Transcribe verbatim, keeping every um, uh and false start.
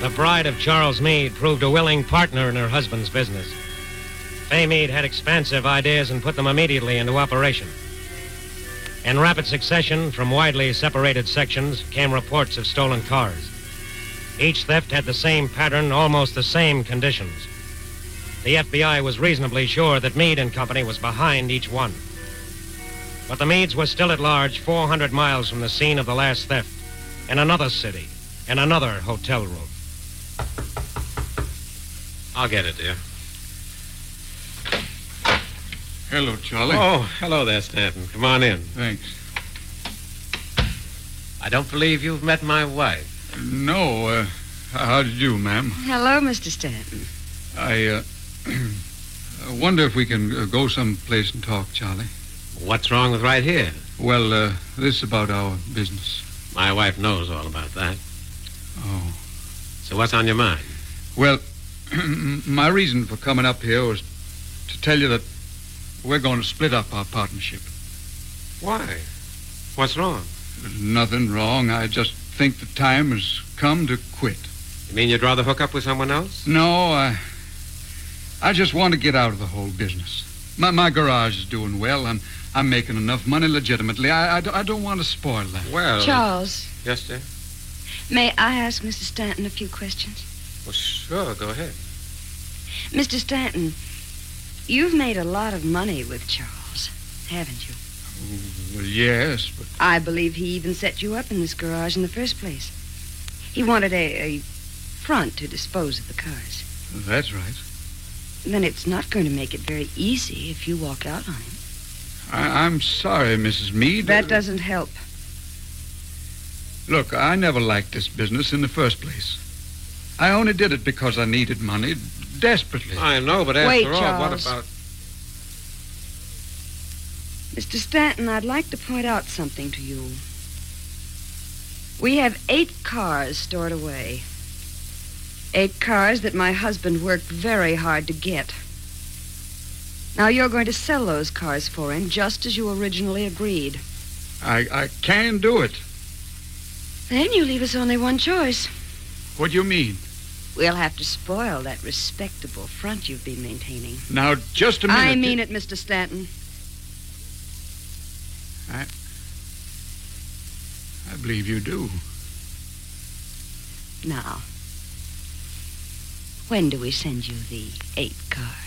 The bride of Charles Meade proved a willing partner in her husband's business. Fay Meade had expansive ideas and put them immediately into operation. In rapid succession, from widely separated sections, came reports of stolen cars. Each theft had the same pattern, almost the same conditions. The F B I was reasonably sure that Meade and Company was behind each one. But the Meades were still at large four hundred miles from the scene of the last theft, in another city, in another hotel room. I'll get it, dear. Hello, Charlie. Oh, hello there, Stanton. Come on in. Thanks. I don't believe you've met my wife. No, uh, how do you do, ma'am? Hello, Mister Stanton. I, uh, I wonder if we can uh, go someplace and talk, Charlie. What's wrong with right here? Well, uh, this is about our business. My wife knows all about that. Oh. So what's on your mind? Well, my reason for coming up here was to tell you that we're going to split up our partnership. Why? What's wrong? There's nothing wrong. I just think the time has come to quit. You mean you'd rather hook up with someone else? No, I... I just want to get out of the whole business. My, my garage is doing well. I'm I'm making enough money legitimately. I, I, I don't want to spoil that. Well... Charles. Yes, sir? May I ask Mister Stanton a few questions? Well, sure. Go ahead. Mister Stanton, you've made a lot of money with Charles, haven't you? Well, yes, but... I believe he even set you up in this garage in the first place. He wanted a, a front to dispose of the cars. That's right. Then it's not going to make it very easy if you walk out on him. I, I'm sorry, Missus Meade. That doesn't help. Look, I never liked this business in the first place. I only did it because I needed money desperately. I know, but after Wait, all, Charles. what about... Mister Stanton, I'd like to point out something to you. We have eight cars stored away. Eight cars that my husband worked very hard to get. Now you're going to sell those cars for him, just as you originally agreed. I, I can do it. Then you leave us only one choice. What do you mean? We'll have to spoil that respectable front you've been maintaining. Now, just a minute. I mean it, Mister Stanton. I... I believe you do. Now, when do we send you the eight cars?